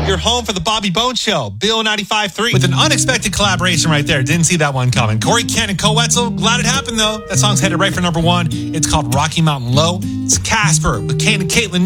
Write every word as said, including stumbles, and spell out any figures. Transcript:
Your home for the Bobby Bones Show, Bill ninety-five three. With an unexpected collaboration right there. Didn't see that one coming. Corey Kent and Co Wetzel. Glad it happened, though. That song's headed right for number one. It's called Rocky Mountain Low. It's Casper with Kane and Caitlin.